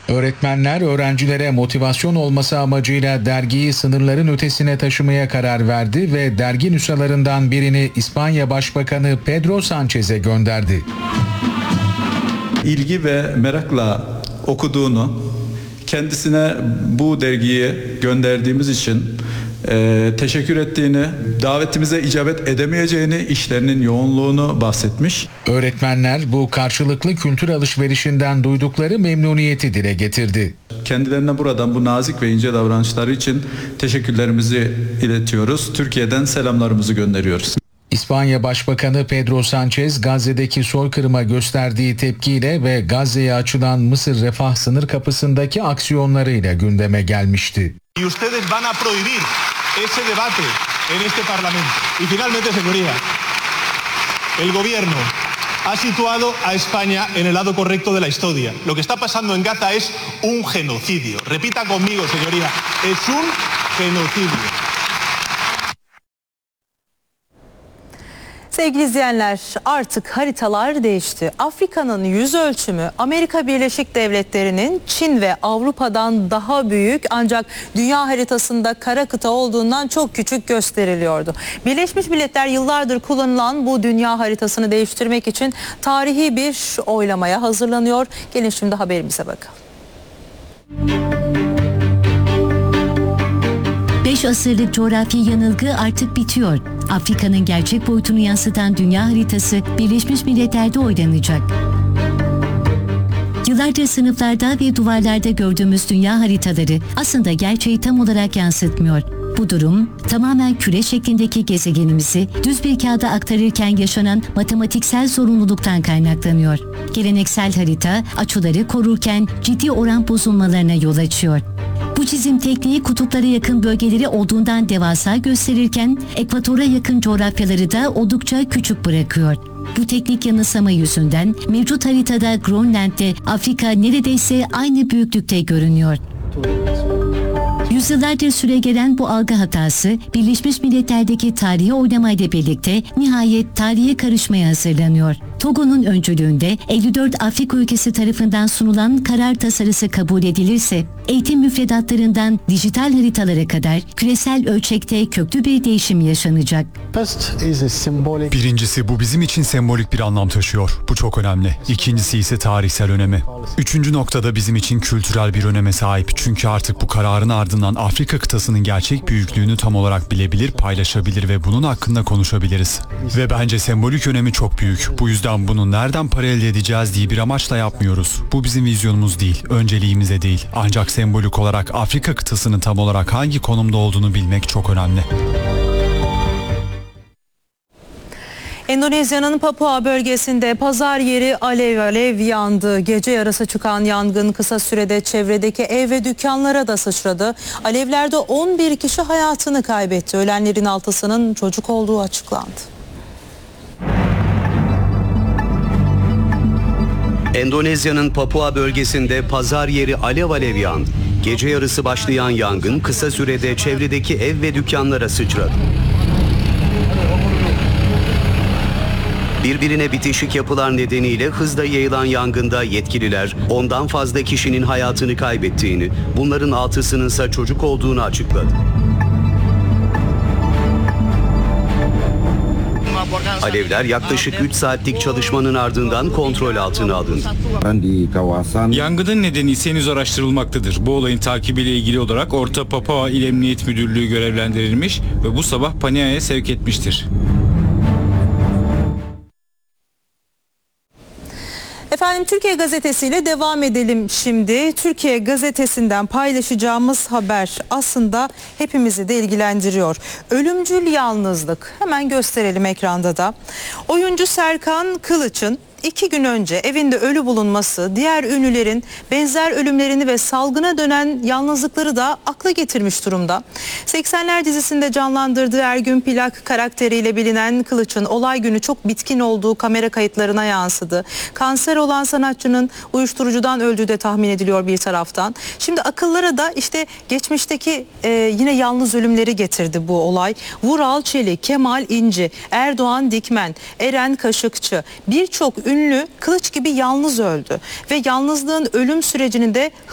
Öğretmenler öğrencilere motivasyon olması amacıyla dergiyi sınırların ötesine taşımaya karar verdi ve dergi nüshalarından birini İspanya Başbakanı Pedro Sanchez'e gönderdi. İlgi ve merakla okuduğunu, kendisine bu dergiyi gönderdiğimiz için teşekkür ettiğini, davetimize icabet edemeyeceğini, işlerinin yoğunluğunu bahsetmiş. Öğretmenler bu karşılıklı kültür alışverişinden duydukları memnuniyeti dile getirdi. Kendilerine buradan bu nazik ve ince davranışları için teşekkürlerimizi iletiyoruz. Türkiye'den selamlarımızı gönderiyoruz. İspanya Başbakanı Pedro Sanchez, Gazze'deki soykırıma gösterdiği tepkiyle ve Gazze'ye açılan Mısır Refah sınır kapısındaki aksiyonlarıyla gündeme gelmişti. Y ustedes van a prohibir ese debate en este Parlamento. Y finalmente, señoría, el gobierno ha situado a España en el lado correcto de la historia. Lo que está pasando en Gaza es un genocidio. Repita conmigo, señoría, es un genocidio. Sevgili izleyenler, artık haritalar değişti. Afrika'nın yüz ölçümü Amerika Birleşik Devletleri'nin Çin ve Avrupa'dan daha büyük, ancak dünya haritasında kara kıta olduğundan çok küçük gösteriliyordu. Birleşmiş Milletler yıllardır kullanılan bu dünya haritasını değiştirmek için tarihi bir oylamaya hazırlanıyor. Gelin şimdi haberimize bakalım. 5 asırlık coğrafi yanılgı artık bitiyor. Afrika'nın gerçek boyutunu yansıtan dünya haritası Birleşmiş Milletler'de oylanacak. Yıllardır sınıflarda ve duvarlarda gördüğümüz dünya haritaları aslında gerçeği tam olarak yansıtmıyor. Bu durum tamamen küre şeklindeki gezegenimizi düz bir kağıda aktarırken yaşanan matematiksel zorunluluktan kaynaklanıyor. Geleneksel harita açıları korurken ciddi oran bozulmalarına yol açıyor. Bu çizim tekniği kutuplara yakın bölgeleri olduğundan devasa gösterirken ekvatora yakın coğrafyaları da oldukça küçük bırakıyor. Bu teknik yanılsama yüzünden mevcut haritada Grönland'de Afrika neredeyse aynı büyüklükte görünüyor. Yüzyıllardır süregelen bu algı hatası Birleşmiş Milletler'deki tarihi oylamayla birlikte nihayet tarihe karışmaya hazırlanıyor. Togo'nun öncülüğünde 54 Afrika ülkesi tarafından sunulan karar tasarısı kabul edilirse eğitim müfredatlarından dijital haritalara kadar küresel ölçekte köklü bir değişim yaşanacak. Birincisi, bu bizim için sembolik bir anlam taşıyor. Bu çok önemli. İkincisi ise tarihsel önemi. Üçüncü noktada bizim için kültürel bir öneme sahip. Çünkü artık bu kararın ardından Afrika kıtasının gerçek büyüklüğünü tam olarak bilebilir, paylaşabilir ve bunun hakkında konuşabiliriz. Ve bence sembolik önemi çok büyük. Bu yüzden bunu nereden para elde edeceğiz diye bir amaçla yapmıyoruz. Bu bizim vizyonumuz değil, önceliğimiz de değil. Ancak sembolik olarak Afrika kıtasının tam olarak hangi konumda olduğunu bilmek çok önemli. Endonezya'nın Papua bölgesinde pazar yeri alev alev yandı. Gece yarısı çıkan yangın kısa sürede çevredeki ev ve dükkanlara da sıçradı. Alevlerde 11 kişi hayatını kaybetti. Ölenlerin 6'sının çocuk olduğu açıklandı. Endonezya'nın Papua bölgesinde pazar yeri alev alev yandı. Gece yarısı başlayan yangın kısa sürede çevredeki ev ve dükkanlara sıçradı. Birbirine bitişik yapılar nedeniyle hızla yayılan yangında yetkililer 10'dan fazla kişinin hayatını kaybettiğini, bunların 6'sının ise çocuk olduğunu açıkladı. Alevler yaklaşık 3 saatlik çalışmanın ardından kontrol altına alındı. Yangının nedeni ise henüz araştırılmaktadır. Bu olayın takibiyle ilgili olarak Orta Papua İl Emniyet Müdürlüğü görevlendirilmiş ve bu sabah Pania'ya sevk etmiştir. Efendim, Türkiye Gazetesi ile devam edelim şimdi. Türkiye Gazetesi'nden paylaşacağımız haber aslında hepimizi de ilgilendiriyor. Ölümcül yalnızlık. Hemen gösterelim ekranda da. Oyuncu Serkan Kılıç'ın 2 gün önce evinde ölü bulunması diğer ünlülerin benzer ölümlerini ve salgına dönen yalnızlıkları da akla getirmiş durumda. 80'ler dizisinde canlandırdığı Ergün Plak karakteriyle bilinen Kılıç'ın olay günü çok bitkin olduğu kamera kayıtlarına yansıdı. Kanser olan sanatçının uyuşturucudan öldüğü de tahmin ediliyor bir taraftan. Şimdi akıllara da işte geçmişteki yine yalnız ölümleri getirdi bu olay. Vural Çelik, Kemal İnci, Erdoğan Dikmen, Eren Kaşıkçı, birçok ünlü Kılıç gibi yalnız öldü ve yalnızlığın ölüm sürecini de